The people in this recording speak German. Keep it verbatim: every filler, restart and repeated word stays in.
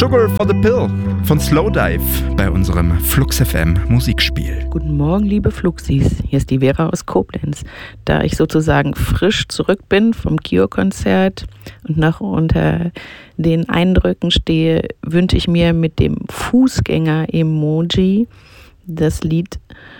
Sugar for the Pill von Slowdive bei unserem Flux F M Musikspiel. Guten Morgen, liebe Fluxis. Hier ist die Vera aus Koblenz. Da ich sozusagen frisch zurück bin vom Kio-Konzert und noch unter den Eindrücken stehe, wünsche ich mir mit dem Fußgänger-Emoji das Lied